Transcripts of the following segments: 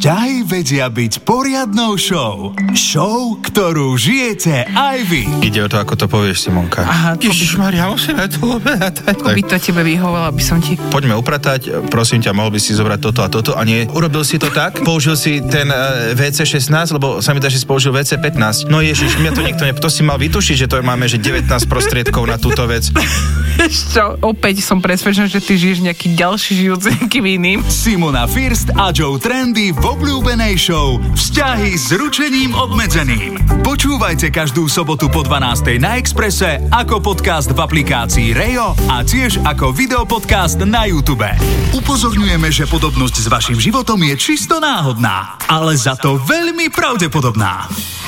Vzťahy vedia byť poriadnou show. Show, ktorú žijete aj vy. Ide o to, ako to povieš, Simonka. Aha, Ježišmaria, musíme to upratať. Ako by to tebe vyhovalo, aby som ti... Poďme upratať, prosím ťa, mohol by si zobrať toto a toto a nie. Urobil si to tak? Použil si ten WC16, lebo sa mi dá, že si použil WC15. No ježiš, mňa to niekto to si mal vytušiť, že to máme, že 19 prostriedkov na túto vec. Čo? Opäť som presvedčený, že ty žiješ nejaký ďalší život s nejakým iným. Simona First a Joe Trendy v obľúbenej show Vzťahy s ručením obmedzeným. Počúvajte každú sobotu po 12:00 na Expresse, ako podcast v aplikácii Rejo a tiež ako videopodcast na YouTube. Upozorňujeme, že podobnosť s vašim životom je čisto náhodná, ale za to veľmi pravdepodobná.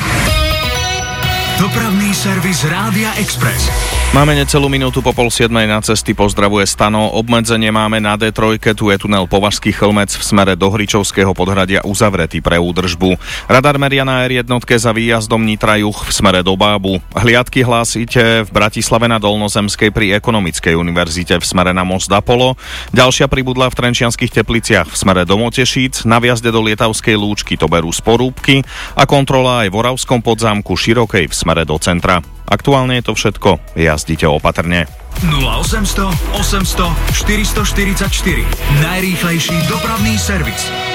Dopravný servis Rádia Express. Máme necelú minútu po 6:30 na cesty, pozdravuje Stano. Obmedzenie máme na D3, tu je tunel Považský Chlmec v smere do Hričovského podhradia uzavretý pre údržbu. Radar meria na R1 za výjazdom Nitra Juh v smere do Bábu. Hliadky hlásite v Bratislave na Dolnozemskej pri Ekonomickej univerzite v smere na most Apollo. Ďalšia pribudla v Trenčianskych Tepliciach v smere do Motešíc. Na vjazde do Lietavskej Lúčky to berú z Porúbky a kontrola aj v Oravskom Podzámku Širokej v smere do centra. Aktuálne je to všetko, jazdite opatrne. 0800 800 444. Najrýchlejší dopravný servis.